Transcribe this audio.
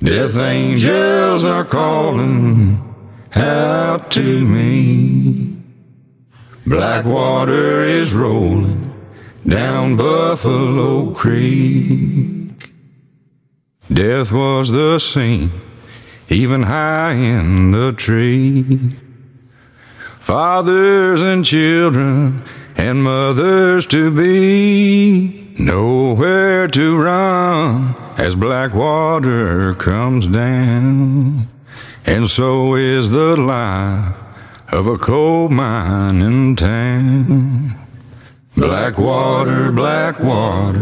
Death angels are calling out to me. Black water is rolling down Buffalo Creek. Death was the scene, even high in the tree. Fathers and children and mothers to be, nowhere to run as black water comes down. And so is the life of a coal mining town. Black water, black water,